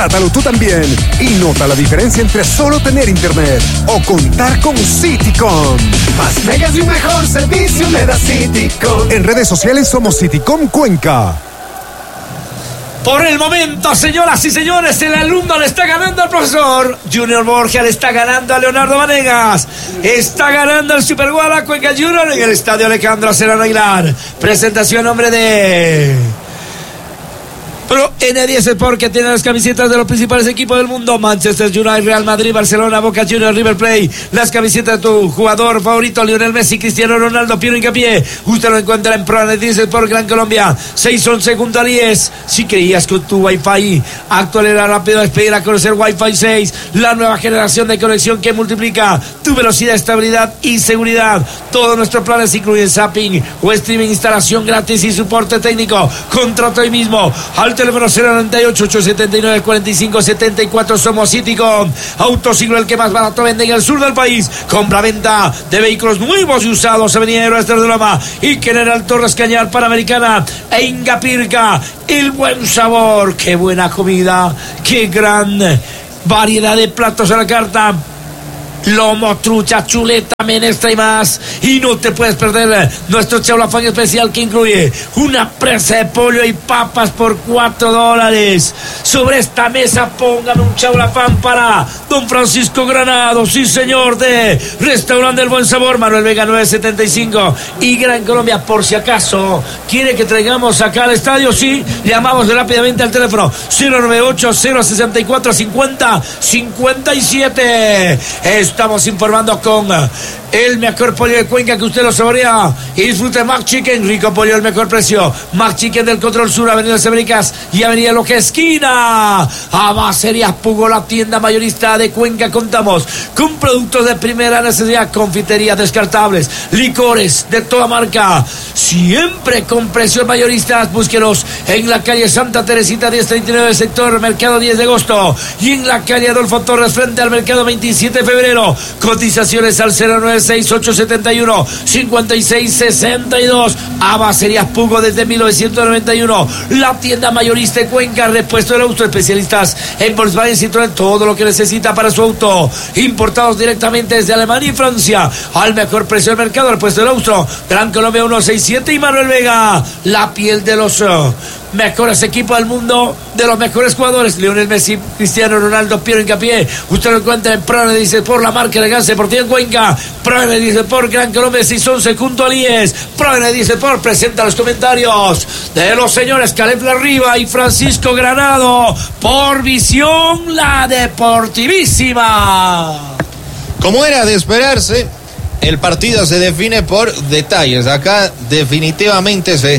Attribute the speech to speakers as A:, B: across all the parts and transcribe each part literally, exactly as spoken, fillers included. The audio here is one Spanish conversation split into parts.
A: Trátalo tú también y nota la diferencia entre solo tener internet o contar con Citycom.
B: Más megas y un mejor servicio me da Citycom.
A: En redes sociales somos Citycom Cuenca.
C: Por el momento, señoras y señores, el alumno le está ganando al profesor. Junior Borgia le está ganando a Leonardo Vanegas. Está ganando el Super Guala Cuenca Junior en el estadio Alejandro Serrano Aguilar. Presentación, nombre de Pro N diez Sport, que tiene las camisetas de los principales equipos del mundo: Manchester United, Real Madrid, Barcelona, Boca Juniors, River Plate. Las camisetas de tu jugador favorito, Lionel Messi, Cristiano Ronaldo, Piero Hincapié. Usted lo encuentra en Pro N diez Sport Gran Colombia, seis once junto a diez. Si creías que tu Wi-Fi actual era rápido, despedir a conocer Wi-Fi seis, la nueva generación de conexión que multiplica tu velocidad, estabilidad y seguridad. Todos nuestros planes incluyen zapping o streaming, instalación gratis y soporte técnico. Contrata hoy mismo al teléfono cero noventa y ocho, ochocientos setenta y nueve, cuarenta y cinco setenta y cuatro. Somos Citycom. Autosiglo, el que más barato vende en el sur del país. Compra-venta de vehículos nuevos y usados. Avenida Héroes de Loma y General Torres Cañar, Panamericana e Ingapirca. El buen sabor, qué buena comida, qué gran variedad de platos a la carta. Lomo, trucha, chuleta, menestra y más. Y no te puedes perder nuestro chaulafán especial, que incluye una presa de pollo y papas por cuatro dólares. Sobre esta mesa póngame un chaulafán para don Francisco Granado, sí señor, de Restaurante del Buen Sabor, Manuel Vega nueve setenta y cinco y Gran Colombia. Por si acaso quiere que traigamos acá al estadio, sí, llamamos rápidamente al teléfono cero noventa y ocho, cero sesenta y cuatro, cincuenta, cincuenta y siete. Estamos informando con el mejor pollo de Cuenca, que usted lo saborea y disfrute. Mac Chicken, rico pollo al mejor precio. Mac Chicken del Control Sur, Avenida Las Américas y Avenida Loja Esquina. Abacerías Pugo, la tienda mayorista de Cuenca. Contamos con productos de primera necesidad, confiterías descartables, licores de toda marca, siempre con precios mayoristas. Búsquenos en la calle Santa Teresita diez treinta y nueve, sector Mercado diez de agosto, y en la calle Adolfo Torres, frente al Mercado veintisiete de febrero. Cotizaciones al cero nueve seis, ocho siete uno, cinco seis seis dos. Abacerías Pugo desde mil novecientos noventa y uno. La tienda mayorista de Cuenca. Repuesto del auto, especialistas en Volkswagen, Citroën, todo lo que necesita para su auto. Importados directamente desde Alemania y Francia al mejor precio del mercado. Repuesto del auto, Gran Colombia ciento sesenta y siete y Manuel Vega. La piel de los uh, mejores equipos del mundo, de los mejores jugadores: Lionel Messi, Cristiano Ronaldo, Piero Hincapié. Usted lo encuentra en Pro N diez por la marca Elegancia Deportiva en Cuenca. Pro N diez por Gran Colombia seis once junto a diez. Pro N diez por presenta los comentarios de los señores Caleb Larriba y Francisco Granado por Visión La Deportivísima.
D: Como era de esperarse, el partido se define por detalles. Acá definitivamente se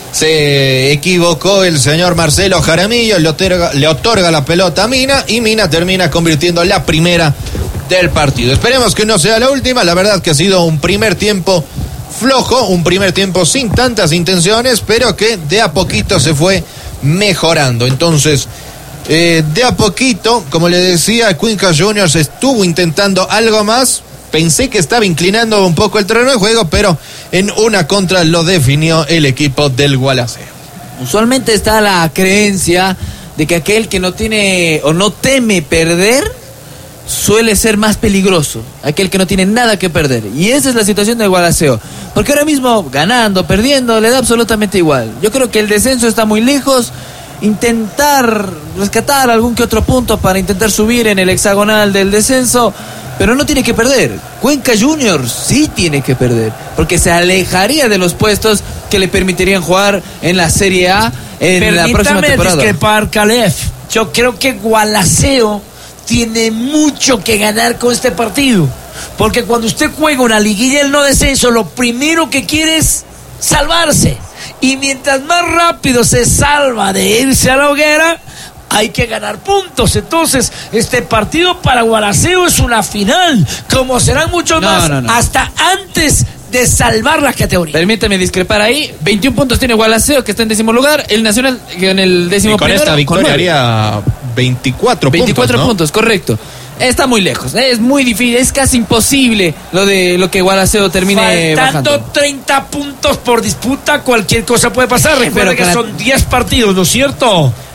D: Se equivocó el señor Marcelo Jaramillo, le otorga, le otorga la pelota a Mina y Mina termina convirtiendo la primera del partido. Esperemos que no sea la última. La verdad que ha sido un primer tiempo flojo, un primer tiempo sin tantas intenciones, pero que de a poquito se fue mejorando. Entonces, eh, de a poquito, como le decía, Cuenca Juniors estuvo intentando algo más. Pensé que estaba inclinando un poco el terreno de juego, pero en una contra lo definió el equipo del Gualaceo.
E: Usualmente está la creencia de que aquel que no tiene o no teme perder suele ser más peligroso, aquel que no tiene nada que perder. Y esa es la situación del Gualaceo, porque ahora mismo, ganando, perdiendo, le da absolutamente igual. Yo creo que el descenso está muy lejos. Intentar rescatar algún que otro punto para intentar subir en el hexagonal del descenso, pero no tiene que perder. Cuenca Juniors sí tiene que perder, porque se alejaría de los puestos que le permitirían jugar en la Serie A en Permítame la próxima temporada.
C: Discrepar, Caleb. Yo creo que Gualaceo tiene mucho que ganar con este partido, porque cuando usted juega una liguilla del no descenso, lo primero que quiere es salvarse, y mientras más rápido se salva de irse a la hoguera, hay que ganar puntos. Entonces, este partido para Gualaceo es una final, como serán muchos no, más, no, no. hasta antes de salvar la categoría.
E: Permítame discrepar ahí. veintiún puntos tiene Gualaceo, que está en décimo lugar. El Nacional en el décimo
D: y con
E: primero,
D: esta victoria con haría veinticuatro,
E: veinticuatro
D: puntos, ¿no?
E: puntos, correcto. Está muy lejos, es muy difícil, es casi imposible lo de lo que Gualaceo termine
C: Faltando
E: bajando.
C: treinta puntos por disputa, cualquier cosa puede pasar. Recuerda que son diez partidos, ¿no es cierto?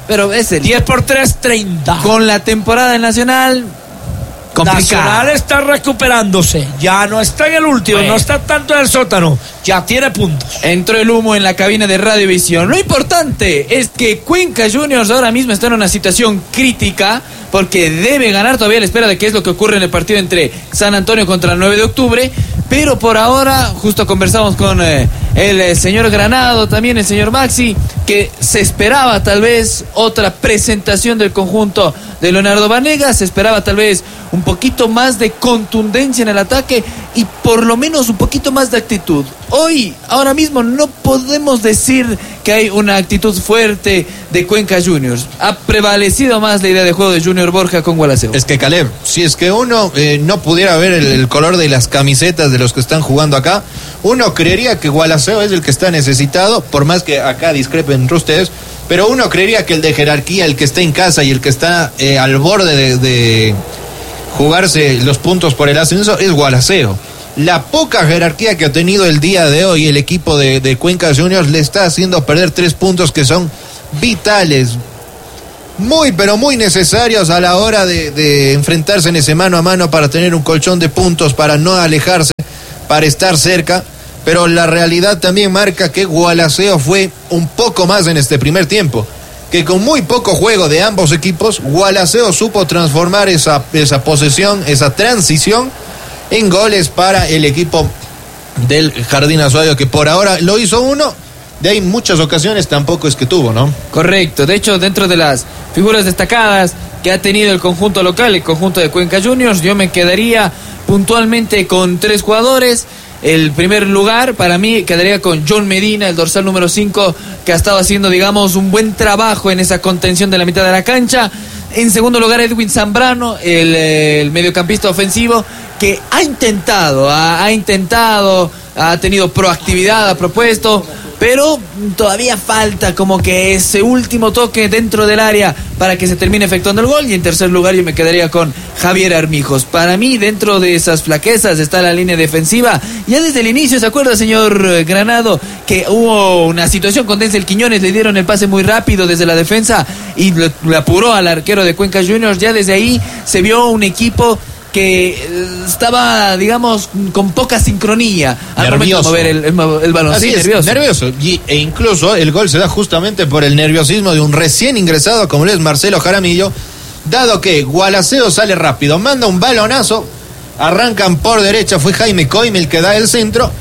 E: pero es el
C: diez por tres, treinta.
E: Con la temporada del Nacional, complicado.
C: Nacional está recuperándose. Ya no está en el último, bueno. no está tanto en el sótano. Ya tiene puntos.
E: Entró el humo en la cabina de Radiovisión. Lo importante es que Cuenca Juniors ahora mismo está en una situación crítica porque debe ganar todavía a la espera de qué es lo que ocurre en el partido entre San Antonio contra el nueve de octubre. Pero por ahora, justo conversamos con eh, el eh, señor Granado, también el señor Maxi, que se esperaba tal vez otra presentación del conjunto de Leonardo Vanegas, se esperaba tal vez un poquito más de contundencia en el ataque y por lo menos un poquito más de actitud. Hoy, ahora mismo, no podemos decir que hay una actitud fuerte de Cuenca Juniors. Ha prevalecido más la idea de juego de Junior Borja con Gualaceo.
D: Es que, Caleb, si es que uno eh, no pudiera ver el, el color de las camisetas de los que están jugando acá, uno creería que Gualaceo es el que está necesitado, por más que acá discrepen entre ustedes, pero uno creería que el de jerarquía, el que está en casa y el que está eh, al borde de, de jugarse los puntos por el ascenso es Gualaceo. La poca jerarquía que ha tenido el día de hoy el equipo de, de Cuenca Juniors le está haciendo perder tres puntos que son vitales, muy pero muy necesarios a la hora de, de enfrentarse en ese mano a mano para tener un colchón de puntos, para no alejarse, para estar cerca. Pero la realidad también marca que Gualaceo fue un poco más en este primer tiempo, que con muy poco juego de ambos equipos, Gualaceo supo transformar esa, esa posesión, esa transición en goles para el equipo del Jardín Azuayo, que por ahora lo hizo uno, de ahí muchas ocasiones tampoco es que tuvo, ¿no?
E: Correcto, de hecho dentro de las figuras destacadas que ha tenido el conjunto local, el conjunto de Cuenca Juniors, yo me quedaría puntualmente con tres jugadores. El primer lugar para mí quedaría con John Medina, el dorsal número cinco, que ha estado haciendo, digamos, un buen trabajo en esa contención de la mitad de la cancha. En segundo lugar, Edwin Zambrano, el, el mediocampista ofensivo, que ha intentado, ha, ha intentado, ha tenido proactividad, ha propuesto, pero todavía falta como que ese último toque dentro del área para que se termine efectuando el gol. Y en tercer lugar yo me quedaría con Javier Armijos. Para mí, dentro de esas flaquezas está la línea defensiva. Ya desde el inicio, ¿se acuerda, señor Granado, que hubo una situación con Denzel Quiñones? Le dieron el pase muy rápido desde la defensa y le, le apuró al arquero de Cuenca Juniors. Ya desde ahí se vio un equipo que estaba, digamos, con poca sincronía al
D: nervioso.
E: momento de mover el, el, el balón.
D: Así
E: sí,
D: es,
E: nervioso.
D: nervioso. Y, e incluso el gol se da justamente por el nerviosismo de un recién ingresado como es Marcelo Jaramillo, dado que Gualaceo sale rápido, manda un balonazo, arrancan por derecha, fue Jaime Coime el que da el centro.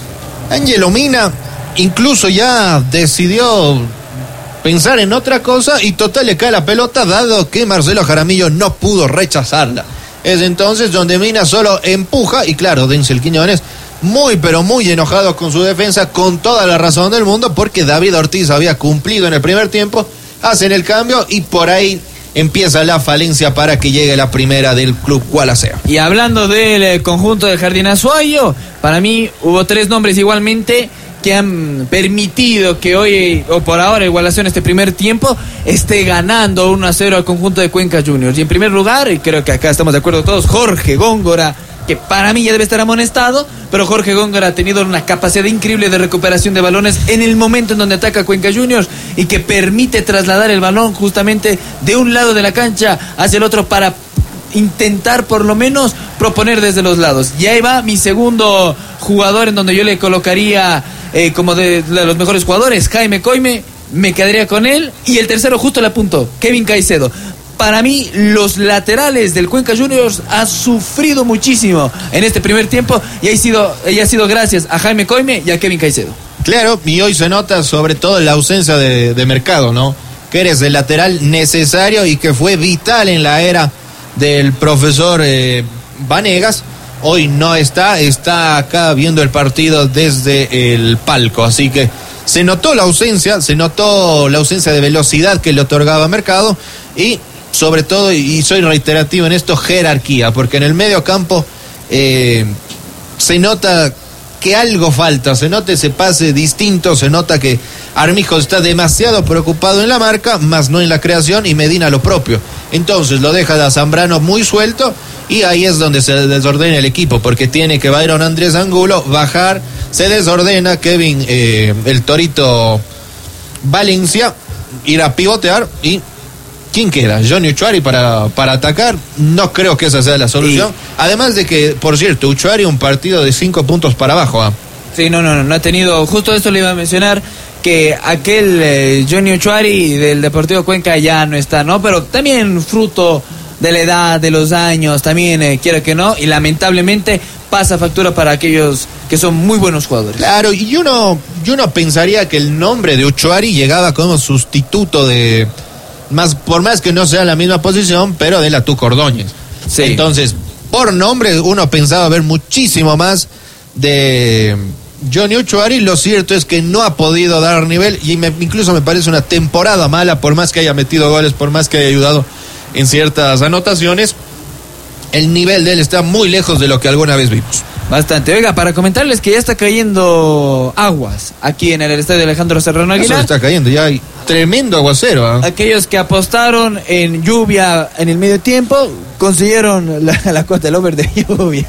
D: Ángelo Mina incluso ya decidió pensar en otra cosa y total le cae la pelota, dado que Marcelo Jaramillo no pudo rechazarla. Es entonces donde Mina solo empuja y claro, Denzel Quiñones muy pero muy enojado con su defensa, con toda la razón del mundo, porque David Ortiz había cumplido en el primer tiempo, hacen el cambio y por ahí empieza la falencia para que llegue la primera del club Gualaceo.
E: Y hablando del eh, conjunto del Jardín Azuayo, para mí hubo tres nombres igualmente que han permitido que hoy, o por ahora, el Gualaceo en este primer tiempo esté ganando uno a cero al conjunto de Cuenca Juniors. Y en primer lugar, y creo que acá estamos de acuerdo todos, Jorge Góngora, que para mí ya debe estar amonestado, pero Jorge Góngora ha tenido una capacidad increíble de recuperación de balones en el momento en donde ataca Cuenca Juniors y que permite trasladar el balón justamente de un lado de la cancha hacia el otro para intentar por lo menos proponer desde los lados. Y ahí va mi segundo jugador en donde yo le colocaría eh, como de, de los mejores jugadores, Jaime Coime, me quedaría con él. Y el tercero justo le apuntó, Kevin Caicedo. Para mí, los laterales del Cuenca Juniors han sufrido muchísimo en este primer tiempo y ha sido, y ha sido gracias a Jaime Coime y a Kevin Caicedo.
D: Claro, y hoy se nota sobre todo la ausencia de, de Mercado, ¿no? Que eres el lateral necesario y que fue vital en la era del profesor eh, Vanegas. Hoy no está, está acá viendo el partido desde el palco, así que se notó la ausencia, se notó la ausencia de velocidad que le otorgaba Mercado y sobre todo, y soy reiterativo en esto, jerarquía, porque en el medio campo eh, se nota que algo falta, se nota ese pase distinto, se nota que Armijos está demasiado preocupado en la marca, más no en la creación, y Medina lo propio. Entonces lo deja a Zambrano muy suelto y ahí es donde se desordena el equipo, porque tiene que Byron Andrés Angulo bajar, se desordena Kevin, eh, el Torito Valencia, ir a pivotear y ¿quién queda? Johnny Uchuari para, para atacar. No creo que esa sea la solución. Sí. Además de que, por cierto, Uchuari un partido de cinco puntos para abajo. ¿eh?
E: Sí, no, no, no, no ha tenido, justo esto le iba a mencionar, que aquel eh, Johnny Uchuari del Deportivo Cuenca ya no está, ¿no? Pero también fruto de la edad, de los años, también eh, quiera que no, y lamentablemente pasa factura para aquellos que son muy buenos jugadores.
D: Claro, y uno, y uno pensaría que el nombre de Uchuari llegaba como sustituto de, más por más que no sea la misma posición, pero de la Tuco Ordóñez. Sí. Entonces, por nombre uno pensaba ver muchísimo más de Johnny Uchuari. Lo cierto es que no ha podido dar nivel y me, incluso me parece una temporada mala, por más que haya metido goles, por más que haya ayudado en ciertas anotaciones. El nivel de él está muy lejos de lo que alguna vez vimos.
E: Bastante. Oiga, para comentarles que ya está cayendo aguas aquí en el estadio Alejandro Serrano Aguilar.
D: Eso está cayendo, ya hay tremendo aguacero. ¿eh?
E: Aquellos que apostaron en lluvia en el medio tiempo consiguieron la, la cuota del over de lluvia.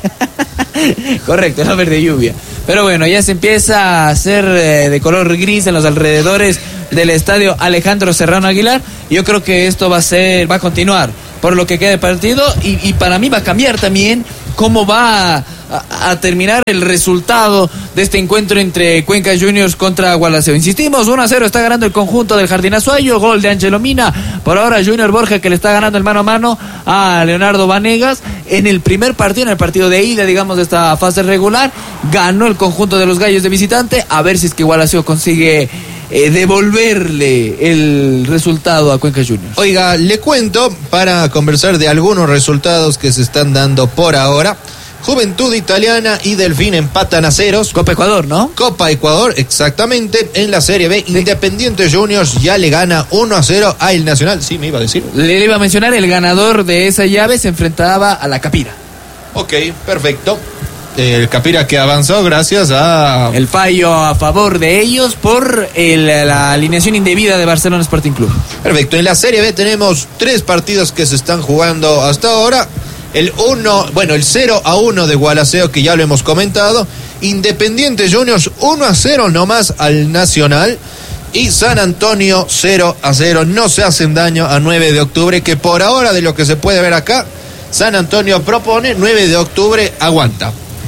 E: Correcto, el over de lluvia. Pero bueno, ya se empieza a hacer eh, de color gris en los alrededores del estadio Alejandro Serrano Aguilar. Yo creo que esto va a ser, va a continuar por lo que queda de partido y, y para mí va a cambiar también cómo va a, a, a terminar el resultado de este encuentro entre Cuenca Juniors contra Gualaceo. Insistimos, uno a cero está ganando el conjunto del Jardín Azuayo, gol de Ángelo Mina. Por ahora Junior Borja, que le está ganando el mano a mano a Leonardo Vanegas. En el primer partido, en el partido de ida, digamos, de esta fase regular, ganó el conjunto de los Gallos de visitante. A ver si es que Gualaceo consigue Eh, devolverle el resultado a Cuenca Juniors.
D: Oiga, le cuento para conversar de algunos resultados que se están dando por ahora. Juventud Italiana y Delfín empatan a ceros.
E: Copa Ecuador, ¿no?
D: Copa Ecuador, exactamente. En la Serie B, sí. Independiente Juniors ya le gana uno a cero a El Nacional. Sí, me iba a decir.
E: Le iba a mencionar, el ganador de esa llave se enfrentaba a la Capira.
D: Ok, perfecto. El Capira que avanzó gracias a
E: el fallo a favor de ellos por el, la alineación indebida de Barcelona Sporting Club.
D: Perfecto, en la Serie B tenemos tres partidos que se están jugando hasta ahora. El uno, bueno, el cero a uno de Gualaceo, que ya lo hemos comentado. Independiente Juniors uno a cero nomás al Nacional. Y San Antonio cero a cero. No se hacen daño a nueve de octubre, que por ahora, de lo que se puede ver acá, San Antonio propone, nueve de octubre aguanta.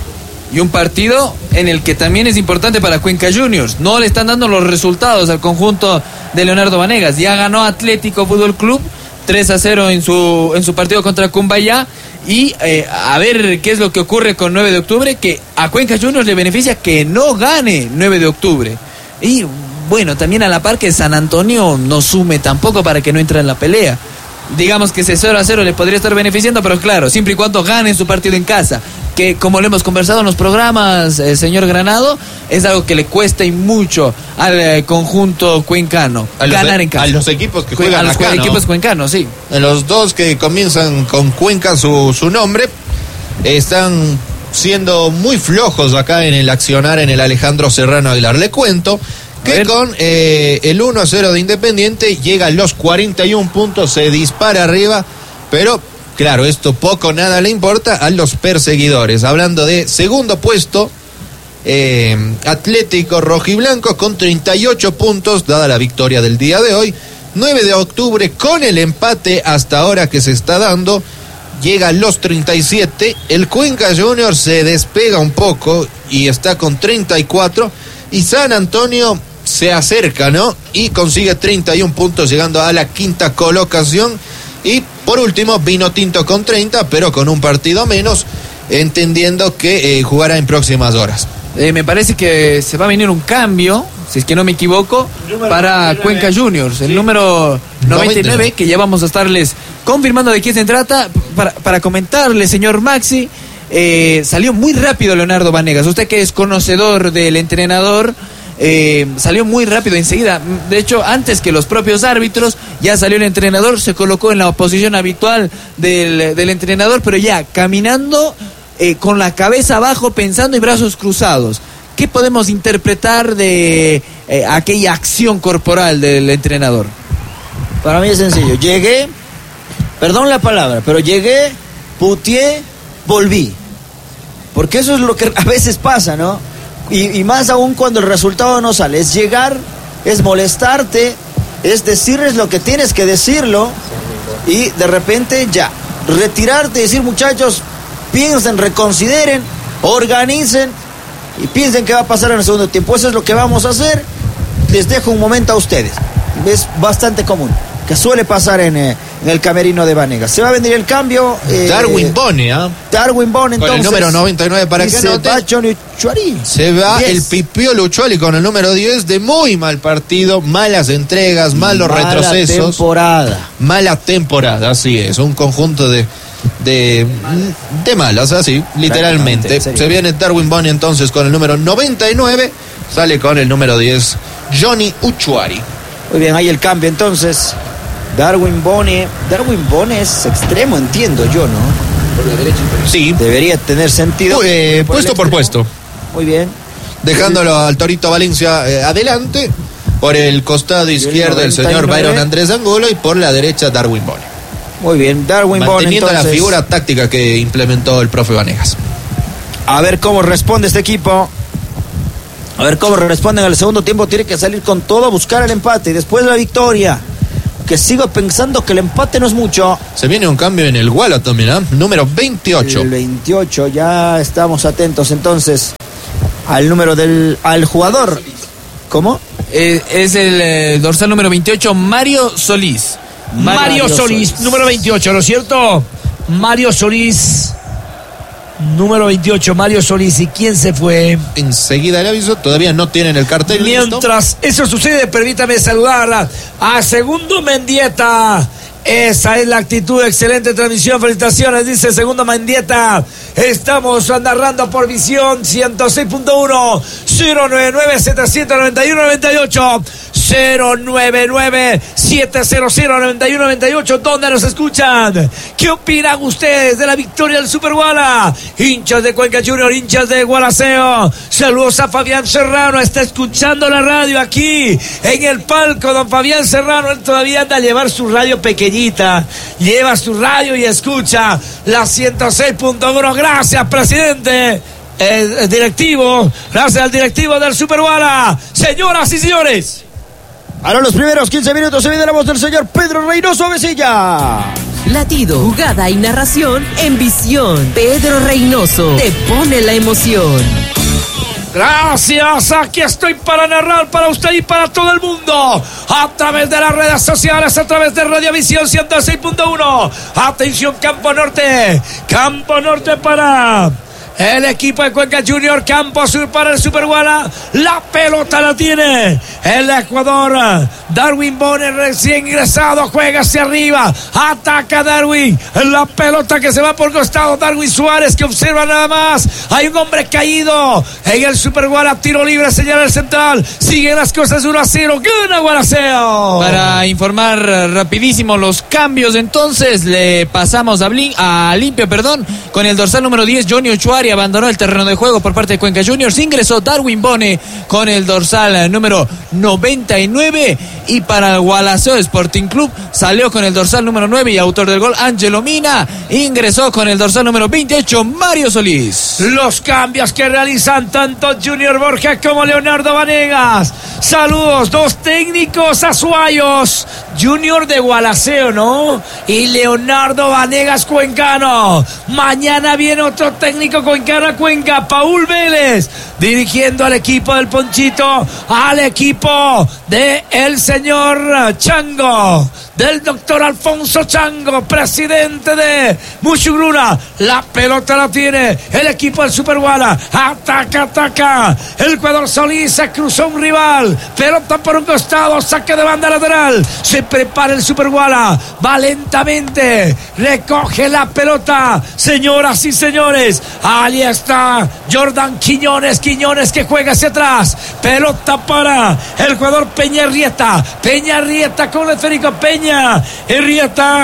E: Y un partido en el que también es importante para Cuenca Juniors. No le están dando los resultados al conjunto de Leonardo Vanegas. Ya ganó Atlético Fútbol Club tres a cero en su, en su partido contra Cumbayá. Y eh, a ver qué es lo que ocurre con nueve de octubre, que a Cuenca Juniors le beneficia que no gane nueve de octubre. Y bueno, también a la par que San Antonio no sume tampoco para que no entre en la pelea. Digamos que ese cero a cero le podría estar beneficiando, pero claro, siempre y cuando gane su partido en casa, que como lo hemos conversado en los programas, eh, señor Granado, es algo que le cuesta y mucho al eh, conjunto cuencano,
D: a
E: ganar
D: los,
E: en casa.
D: A los equipos que juegan
E: a los
D: acá,
E: equipos
D: ¿no?
E: cuencanos, sí.
D: A los dos que comienzan con Cuenca su, su nombre, están siendo muy flojos acá en el accionar en el Alejandro Serrano Aguilar. Le cuento que con eh, el uno a cero de Independiente llega a los cuarenta y un puntos, se dispara arriba, pero claro, esto poco nada le importa a los perseguidores. Hablando de segundo puesto, eh, Atlético Rojiblanco con treinta y ocho puntos, dada la victoria del día de hoy. nueve de octubre con el empate hasta ahora que se está dando, llega a los treinta y siete. El Cuenca Junior se despega un poco y está con treinta y cuatro. Y San Antonio se acerca, ¿no? Y consigue treinta y un puntos, llegando a la quinta colocación. Y por último, Vino Tinto con treinta, pero con un partido menos, entendiendo que eh, jugará en próximas horas.
E: Eh, me parece que se va a venir un cambio, si es que no me equivoco, para Cuenca Juniors. El número noventa y nueve, que ya vamos a estarles confirmando de quién se trata. Para, para comentarle, señor Maxi, eh, salió muy rápido Leonardo Vanegas. Usted que es conocedor del entrenador, Eh, salió muy rápido enseguida. De hecho, antes que los propios árbitros, ya salió el entrenador, se colocó en la posición habitual del, del entrenador, pero ya caminando eh, con la cabeza abajo, pensando y brazos cruzados. ¿Qué podemos interpretar de eh, aquella acción corporal del entrenador?
F: Para mí es sencillo. Llegué, perdón la palabra, pero llegué, puteé, volví. Porque eso es lo que a veces pasa, ¿no? Y, y más aún cuando el resultado no sale. Es llegar, es molestarte, es decirles lo que tienes que decirlo y de repente ya, retirarte y decir, muchachos, piensen, reconsideren, organicen y piensen qué va a pasar en el segundo tiempo. Eso es lo que vamos a hacer. Les dejo un momento a ustedes. Es bastante común, que suele pasar en, eh, en el camerino de Vanegas. Se va a venir el cambio. Eh,
D: Darwin Bone, ¿ah? ¿eh?
F: Darwin Bone, entonces.
D: Con el número noventa y nueve para que anote. Se va diez. El Pipiolo Uchuari con el número diez, de muy mal partido, malas entregas, malos
F: Mala
D: retrocesos.
F: Mala temporada.
D: Mala temporada, así es. Un conjunto de, de, de malas, así, literalmente. Se viene Darwin Bone entonces con el número noventa y nueve, sale con el número diez, Johnny Uchuari.
F: Muy bien, ahí el cambio entonces. Darwin Bone. Darwin Bone es extremo, entiendo yo, ¿no?
D: Por la derecha. Sí.
F: Debería tener sentido.
D: Eh, por puesto por puesto.
F: Muy bien.
D: Dejándolo al Torito Valencia eh, adelante. Por el costado izquierdo el señor Byron Andrés Angulo y por la derecha Darwin Bone.
F: Muy bien, Darwin Bone.
D: Manteniendo
F: entonces,
D: la figura táctica que implementó el profe Vanegas.
F: A ver cómo responde este equipo. A ver cómo responden al segundo tiempo. Tiene que salir con todo a buscar el empate y después la victoria. Que sigo pensando que el empate no es mucho.
D: Se viene un cambio en el Guala también, ¿eh? Número veintiocho.
F: El veintiocho, ya estamos atentos entonces al número del al jugador. ¿Cómo?
E: Eh, es el eh, dorsal número veintiocho, Mario Solís.
C: Mario, Mario Solís, Solís, número veintiocho, ¿no es cierto? Mario Solís. Número veintiocho, Mario Solís. ¿Y quién se fue?
D: Enseguida el aviso, todavía no tienen el cartel.
C: Mientras listo. Eso sucede, permítame saludar a Segundo Mendieta. Esa es la actitud, excelente transmisión, felicitaciones, dice Segundo Mendieta. Estamos narrando por Visión ciento seis punto uno, cero nueve nueve, setecientos noventa y uno, noventa y ocho, cero nueve nueve, setecientos noventa y uno, noventa y ocho. ¿Dónde nos escuchan? ¿Qué opinan ustedes de la victoria del Super Guala? Hinchas de Cuenca Junior, hinchas de Gualaceo. Saludos a Fabián Serrano, está escuchando la radio aquí en el palco. Don Fabián Serrano, él todavía anda a llevar su radio pequeñita. Lleva su radio y escucha la ciento seis punto uno. Gracias, presidente. El, el directivo, gracias al directivo del Super Guala. Señoras y señores,
F: ahora los primeros quince minutos se viene la voz del señor Pedro Reynoso Besilla.
G: Latido, jugada y narración en Visión. Pedro Reynoso te pone la emoción.
C: Gracias, aquí estoy para narrar para usted y para todo el mundo a través de las redes sociales, a través de Radiovisión ciento seis punto uno. Atención, Campo Norte, Campo Norte para el equipo de Cuenca Junior, Campo Sur para el Super Guala. La pelota la tiene el Ecuador. Darwin Bone, recién ingresado, juega hacia arriba, ataca Darwin, la pelota que se va por costado. Darwin Suárez, que observa nada más, hay un hombre caído en el Super Guala, tiro libre, señala el central, siguen las cosas uno a cero, gana Gualaceo.
E: Para informar rapidísimo los cambios, entonces le pasamos a, Blin, a limpio, perdón, con el dorsal número diez, Johnny Uchuari abandonó el terreno de juego por parte de Cuenca Juniors. Ingresó Darwin Bone con el dorsal número noventa y nueve. Y para el Gualaceo Sporting Club salió con el dorsal número nueve y autor del gol, Ángelo Mina. Ingresó con el dorsal número veintiocho, Mario Solís.
C: Los cambios que realizan tanto Junior Borja como Leonardo Vanegas. Saludos, dos técnicos azuayos. Junior de Gualaceo, ¿no? Y Leonardo Vanegas, cuencano. Mañana viene otro técnico cuencano a Cuenca, Paul Vélez, dirigiendo al equipo del Ponchito, al equipo de el señor Chango, del doctor Alfonso Chango, presidente de Muchugruna. La pelota la tiene el equipo del Super Guala. Ataca, ataca. El Ecuador Solís, se cruzó un rival. Pelota por un costado, saque de banda lateral. Se prepara el Super Guala. Va lentamente. Recoge la pelota. Señoras y señores, ahí está Jordan Quiñones. Quiñones que juega hacia atrás. Pelota para el jugador Peña Rieta. Peña Rieta con el esférico. Peña Rieta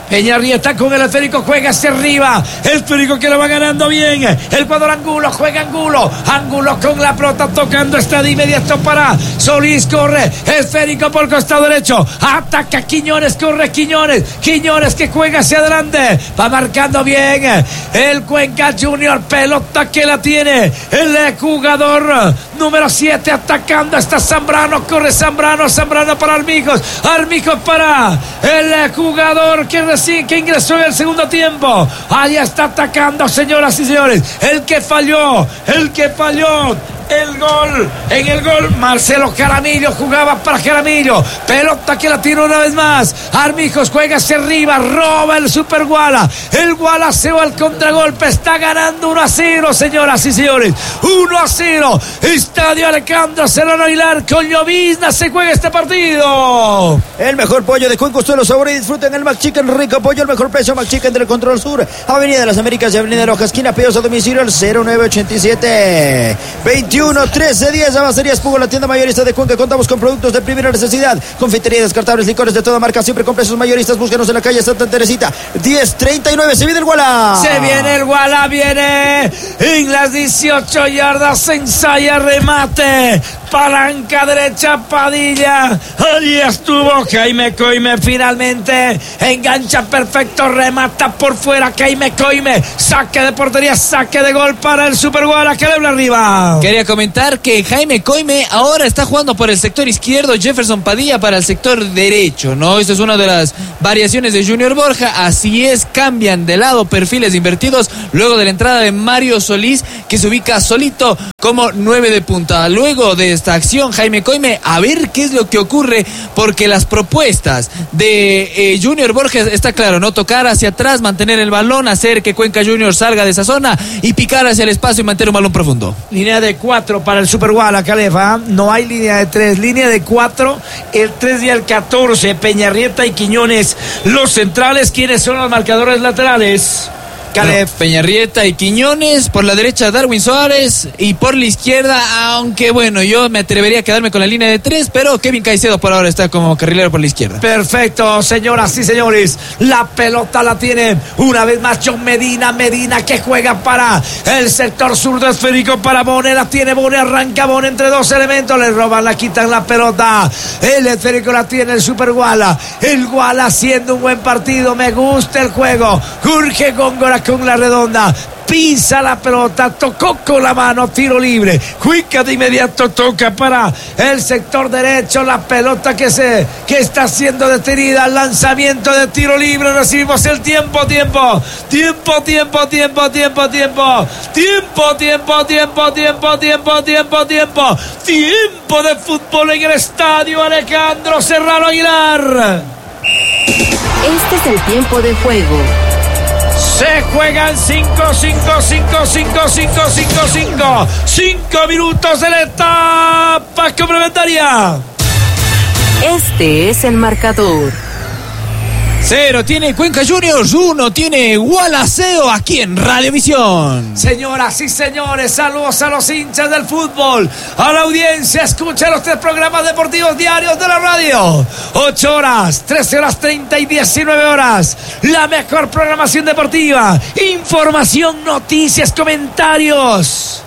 C: Peñarrieta con el esférico juega hacia arriba. El esférico que lo va ganando bien. El cuadro Angulo, juega Angulo. Angulo con la pelota tocando esta de inmediato para Solís. Corre. Esférico por costado derecho. Ataca Quiñones, corre Quiñones. Quiñones que juega hacia adelante. Va marcando bien. El Cuenca Junior. Pelota que la tiene el jugador número siete atacando. Está Zambrano. Corre Zambrano. Zambrano para Armijos. Armijos para el jugador que recibe. Sí, que ingresó en el segundo tiempo. Ahí está atacando, señoras y señores. El que falló, el que falló. El gol, en el gol Marcelo Jaramillo jugaba para Jaramillo. Pelota que la tira una vez más. Armijos juega hacia arriba, roba el Super Guala. El Guala se va al contragolpe. Está ganando uno a cero, señoras y señores. uno a cero. Estadio Alejandro Serrano Aguilar. Con llovizna se juega este partido.
F: El mejor pollo de Cuenca, usted lo saborea y disfruten el McChicken, rico pollo, el mejor precio McChicken del Control Sur, Avenida de las Américas y Avenida Loja, esquina, pedidos a domicilio al cero nueve ochenta y siete veintiuno trece diez. Avanzarías Pugo, la tienda mayorista de Cuenca. Contamos con productos de primera necesidad, confitería, descartables, licores de toda marca, siempre con precios mayoristas. Búscanos en la calle Santa Teresita diez treinta y nueve. Se viene el Guala.
C: Se viene el Guala, viene en las dieciocho yardas, ensaya remate, palanca derecha, Padilla. Allí estuvo Jaime Coime, finalmente engancha perfecto, remata por fuera Jaime Coime, saque de portería, saque de gol para el Super Guala que le habla arriba.
E: Quería comentar que Jaime Coime ahora está jugando por el sector izquierdo, Jefferson Padilla para el sector derecho, ¿no? Esta es una de las variaciones de Junior Borja. Así es, cambian de lado, perfiles invertidos luego de la entrada de Mario Solís, que se ubica solito como nueve de punta. Luego de esta acción, Jaime Coime, a ver qué es lo que ocurre, porque las propuestas de eh, Junior Borja está claro, ¿no? Tocar hacia atrás, mantener el balón, hacer que Cuenca Junior salga de esa zona y picar hacia el espacio y mantener un balón profundo.
C: Línea de cuatro para el Super Guala, Calefa. No hay línea de tres, línea de cuatro, el tres y el catorce. Peñarrieta y Quiñones, los centrales. ¿Quiénes son los marcadores laterales?
E: Caleb. No, Peñarrieta y Quiñones, por la derecha Darwin Suárez y por la izquierda, aunque bueno, yo me atrevería a quedarme con la línea de tres, pero Kevin Caicedo por ahora está como carrilero por la izquierda.
C: Perfecto, señoras y señores, la pelota la tiene una vez más John Medina, Medina que juega para el sector zurdo esférico para Bone, la tiene Bone, arranca Bone entre dos elementos, le roban, la quitan la pelota, el esférico la tiene el Super Guala, el Guala haciendo un buen partido, me gusta el juego, Jorge Góngora con la redonda, pisa la pelota, tocó con la mano, tiro libre, Cuenca de inmediato toca para el sector derecho, la pelota que se que está siendo detenida, lanzamiento de tiro libre, recibimos el tiempo, tiempo, tiempo, tiempo, tiempo, tiempo, tiempo, tiempo, tiempo, tiempo, tiempo, tiempo, tiempo, tiempo, tiempo de fútbol en el estadio Alejandro Serrano Aguilar.
G: Este es el tiempo de juego.
C: Se juegan cinco, cinco, cinco, cinco, cinco, cinco, cinco, cinco minutos de la etapa complementaria.
G: Este es el marcador.
E: Cero tiene Cuenca Juniors, uno tiene Gualaceo aquí en Radiovisión.
C: Señoras y señores, saludos a los hinchas del fútbol, a la audiencia, escucha los tres programas deportivos diarios de la radio. ocho horas, trece horas treinta y diecinueve horas. La mejor programación deportiva, información, noticias, comentarios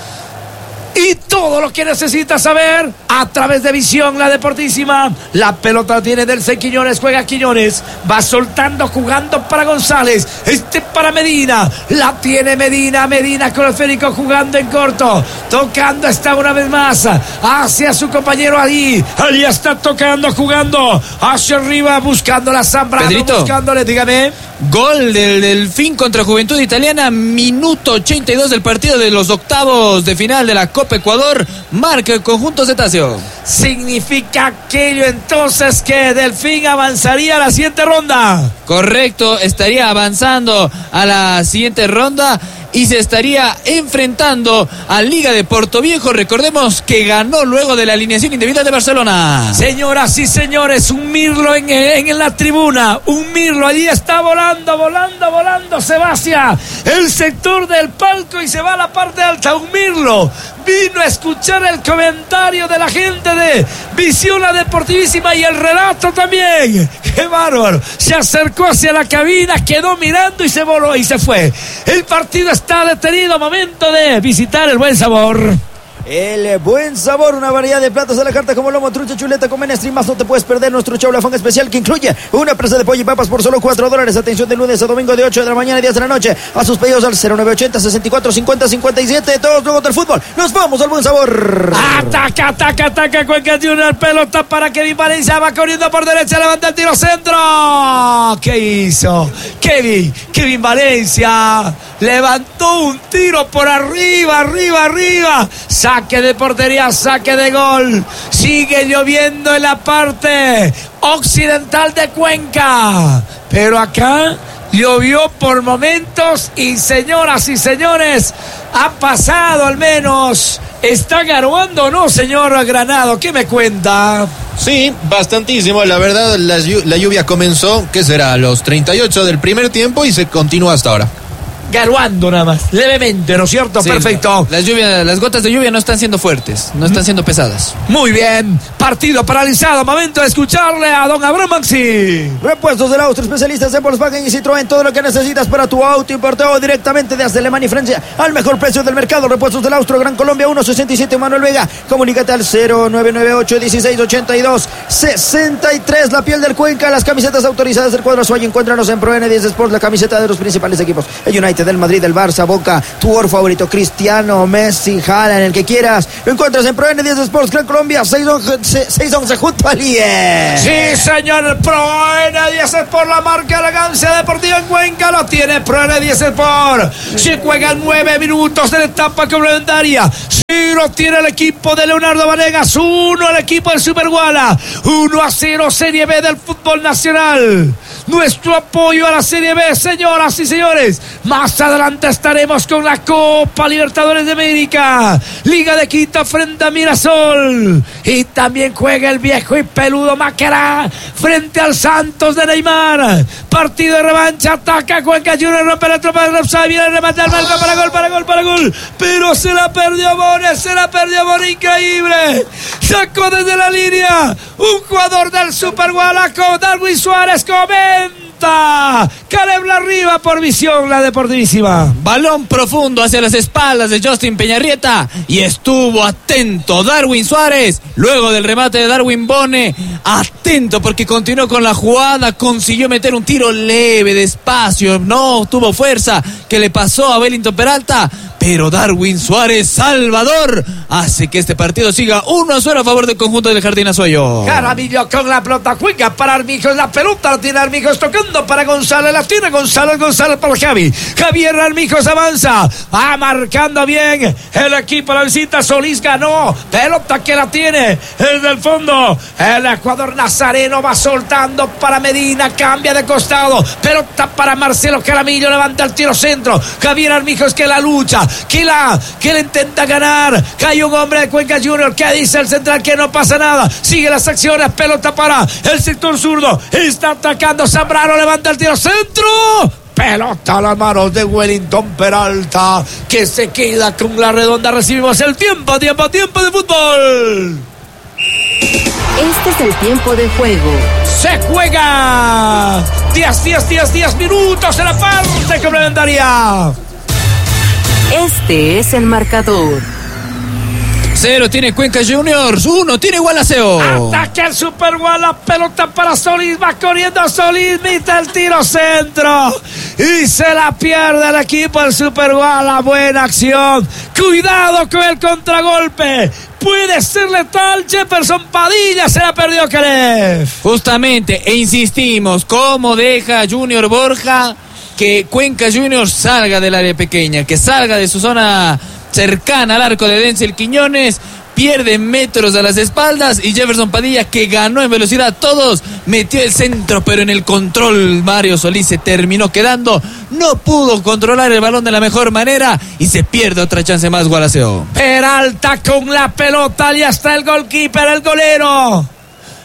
C: y todo lo que necesitas saber a través de Visión, la deportísima. La pelota tiene del seis Quiñones, juega Quiñones, va soltando, jugando para González, este para Medina, la tiene Medina, Medina con el esférico jugando en corto, tocando está una vez más hacia su compañero allí, allí está tocando, jugando hacia arriba, buscando la Zambrano,
E: Pedrito,
C: buscándole, dígame.
E: Gol del Delfín contra Juventud Italiana, minuto ochenta y dos del partido de los octavos de final de la Copa Ecuador, marca el conjunto cetáceo.
C: ¿Significa aquello entonces que Delfín avanzaría a la siguiente ronda?
E: Correcto, estaría avanzando a la siguiente ronda y se estaría enfrentando a Liga de Portoviejo. Recordemos que ganó luego de la alineación indebida de Barcelona.
C: Señoras y señores, un mirlo en, en la tribuna, un mirlo, allí está volando, volando, volando, se va hacia el sector del palco y se va a la parte alta, un mirlo, vino a escuchar el comentario de la gente de Visión La Deportivísima y el relato también. ¡Qué bárbaro! Se acercó hacia la cabina, quedó mirando y se voló y se fue. El partido está detenido, momento de visitar el Buen Sabor.
F: El Buen Sabor, una variedad de platos a la carta como lomo, trucha, chuleta con menestri. Más no te puedes perder nuestro chaulafón especial que incluye una presa de pollo y papas por solo cuatro dólares. Atención de lunes a domingo de ocho de la mañana y diez de la noche. A sus pedidos al cero nueve ochenta, sesenta y cuatro, cincuenta, cincuenta y siete. Todos luego del fútbol. Nos vamos al Buen Sabor.
C: Ataca, ataca, ataca Cuenca Junior. Pelota para Kevin Valencia. Va corriendo por derecha. Levanta el tiro centro. ¿Qué hizo? Kevin, Kevin Valencia. Levantó un tiro por arriba, arriba, arriba. Saque de portería, saque de gol. Sigue lloviendo en la parte occidental de Cuenca. Pero acá llovió por momentos y señoras y señores, ha pasado al menos. ¿Está garoando o no, señor Granado? ¿Qué me cuenta?
D: Sí, bastantísimo. La verdad, la, la lluvia comenzó, ¿qué será? A los treinta y ocho del primer tiempo y se continúa hasta ahora.
C: Garuando nada más, levemente, ¿no es cierto? Sí, perfecto.
E: Las lluvias, las gotas de lluvia no están siendo fuertes, no están siendo pesadas.
C: Muy bien, partido paralizado, momento de escucharle a don Abraham Maxi.
F: Repuestos del Austro, especialistas en Volkswagen y Citroën, todo lo que necesitas para tu auto importado directamente desde Alemania y Francia al mejor precio del mercado. Repuestos del Austro, Gran Colombia, uno sesenta y siete, Manuel Vega. Comunícate al cero nueve nueve ocho, dieciséis, ochenta y dos, sesenta y tres. La piel del Cuenca, las camisetas autorizadas del cuadro Suárez. Encuéntranos en Pro N diez Sports, la camiseta de los principales equipos. El United, del Madrid, del Barça, Boca, tu jugador favorito, Cristiano, Messi, Haaland, el que quieras. Lo encuentras en Pro N diez Sports, Gran Colombia, seis once junto al I E.
C: Sí, señor, Pro N diez Sports, la marca elegancia deportiva en Cuenca, lo tiene Pro N diez Sports. Se juegan nueve minutos de la etapa complementaria. Cero tiene el equipo de Leonardo Vanegas, uno el equipo del Superguala, uno a cero Serie B del fútbol nacional. Nuestro apoyo a la Serie B, señoras y señores. Más adelante estaremos con la Copa Libertadores de América, Liga de Quito frente a Mirasol, y también juega el viejo y peludo Macará frente al Santos de Neymar. Partido de revancha, ataca Cuenca Junior, rompe la tropa de Repsay, viene el remate al marco para gol, para gol, para gol, pero se la perdió Bones, se la perdió Bones, increíble. Sacó desde la línea un jugador del Supergualaco, Darwin Suárez, comenta Caleb Larriba por Visión La Deportivísima.
E: Balón profundo hacia las espaldas de Justin Peñarrieta y estuvo atento Darwin Suárez. Luego del remate de Darwin Bone, atento porque continuó con la jugada, consiguió meter un tiro leve, despacio, no tuvo fuerza, que le pasó a Wellington Peralta. Pero Darwin Suárez, Salvador, hace que este partido siga uno a cero a favor del conjunto del Jardín Azuayo.
C: Jaramillo con la pelota, juega para Armijos, la pelota la tiene Armijos, tocando para González, la tiene González, González para Javi. Javier Armijos avanza, va marcando bien el equipo, la visita, Solís ganó, pelota que la tiene desde el fondo, el Ecuador Nazareno va soltando para Medina, cambia de costado, pelota para Marcelo Jaramillo, levanta el tiro centro, Javier Armijos que la lucha, que la, que le intenta ganar, cae un hombre de Cuenca Junior, que dice el central que no pasa nada, sigue las acciones, pelota para el sector zurdo, está atacando Zambrano, levanta el tiro centro, pelota a las manos de Wellington Peralta, que se queda con la redonda. Recibimos el tiempo, tiempo, tiempo de fútbol.
G: Este es el tiempo de juego.
C: Se juega diez, diez, diez, diez minutos en la parte complementaria.
G: Este es el marcador.
E: Cero tiene Cuenca Juniors, uno tiene Gualaceo.
C: Ataca el Super Guala, pelota para Solís, va corriendo Solís, mete el tiro centro y se la pierde el equipo del Super Guala. Buena acción, cuidado con el contragolpe, puede ser letal. Jefferson Padilla se la perdió Caleb.
E: Justamente, e insistimos, ¿cómo deja Junior Borja que Cuenca Juniors salga del área pequeña, que salga de su zona cercana al arco de Denzel Quiñones? Pierde metros a las espaldas y Jefferson Padilla, que ganó en velocidad a todos, metió el centro, pero en el control Mario Solís se terminó quedando, no pudo controlar el balón de la mejor manera y se pierde otra chance más Gualaceo.
C: Peralta con la pelota, ya está el goalkeeper, el golero.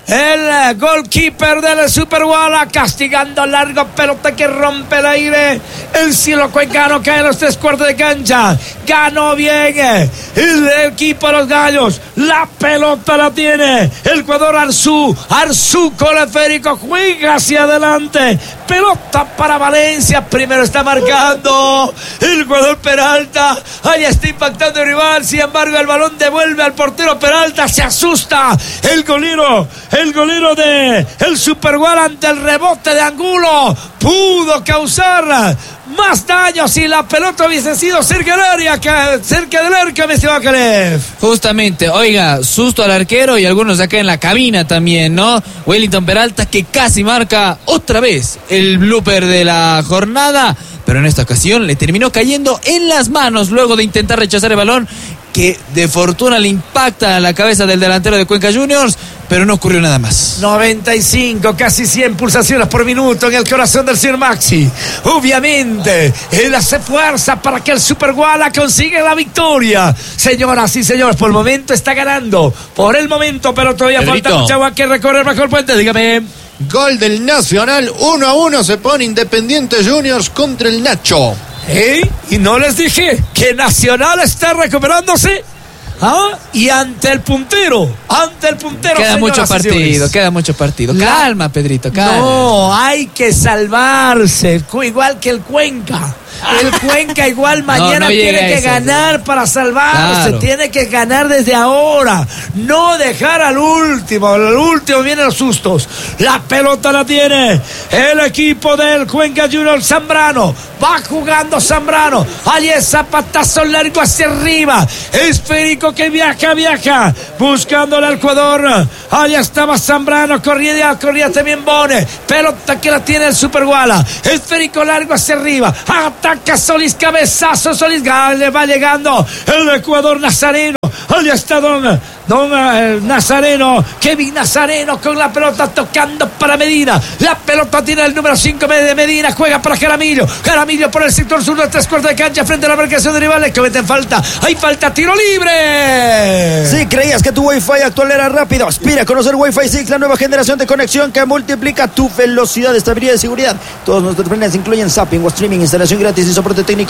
C: el goalkeeper del Super Guala, castigando largo, pelota que rompe el aire. El cielo cuencano cae en los tres cuartos de cancha. Ganó bien el equipo de los gallos. La pelota la tiene el jugador Arzú. Arzú con el esférico, juega hacia adelante. Pelota para Valencia. Primero está marcando el jugador Peralta. Ahí está impactando el rival. Sin embargo, el balón devuelve al portero Peralta. Se asusta el golero. El golero de el Super Guala ante el rebote de Angulo. Pudo causar más daño si la pelota hubiese sido cerca del área, que, cerca del arco, me va a Caleb.
E: Justamente, oiga, susto al arquero y algunos acá en la cabina también, ¿no? Wellington Peralta que casi marca otra vez el blooper de la jornada, pero en esta ocasión le terminó cayendo en las manos luego de intentar rechazar el balón, que de fortuna le impacta a la cabeza del delantero de Cuenca Juniors, pero no ocurrió nada más.
C: noventa y cinco, casi cien pulsaciones por minuto en el corazón del señor Maxi. Obviamente, él hace fuerza para que el Super Guala consiga la victoria. Señoras y señores, por el momento está ganando. Por el momento, pero todavía
D: Pedrito,
C: falta mucha agua que recorrer bajo el puente. Dígame.
D: Gol del Nacional, uno a uno se pone Independiente Juniors contra el Nacho.
C: ¿Eh? Y no les dije que Nacional está recuperándose. ¿Ah? Y ante el puntero, ante el puntero.
E: Queda mucho partido, queda mucho partido. La... Calma, Pedrito, calma.
C: No, hay que salvarse, igual que el Cuenca. El Cuenca igual mañana no, no tiene que eso, ganar para salvarse, claro. Tiene que ganar desde ahora, no dejar al último, al último vienen los sustos. La pelota la tiene el equipo del Cuenca Junior. Zambrano, va jugando Zambrano, allí es zapatazo largo hacia arriba, esférico que viaja, viaja, buscándole al Ecuador, allá estaba Zambrano, corría, corría también Bone, pelota que la tiene el Super Guala, esférico largo hacia arriba, ataca Solís, cabezazo, Solís, le va llegando el Ecuador Nazareno, allá está Don, don eh, Nazareno, Kevin Nazareno con la pelota tocando para Medina, la pelota tiene el número cinco de Medina, juega para Jaramillo, Jaramillo por el sector sur de tres cuartos de cancha frente a la marcación de rivales, que meten falta, hay falta, tiro libre.
F: Si creías que tu Wi-Fi actual era rápido, aspira a conocer Wi-Fi six, la nueva generación de conexión que multiplica tu velocidad, estabilidad y seguridad. Todos nuestros planes incluyen zapping o streaming, instalación gratis y soporte técnico